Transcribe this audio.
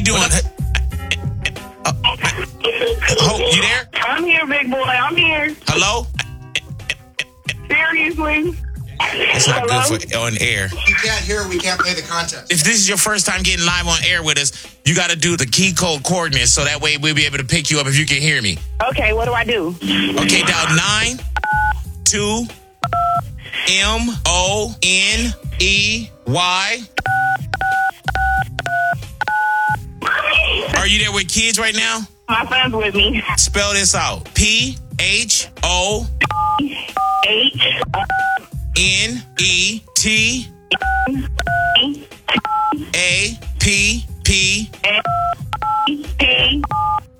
doing? You there? I'm here, big boy. I'm here. Hello? Seriously? It's not good for on air. If you can't hear, we can't play the contest. If this is your first time getting live on air with us, you got to do the key code coordinates so that way we'll be able to pick you up if you can hear me. Okay, what do I do? Okay, dial 9-2-MONEY. Are you there with kids right now? My son's with me. Spell this out. PHONET APP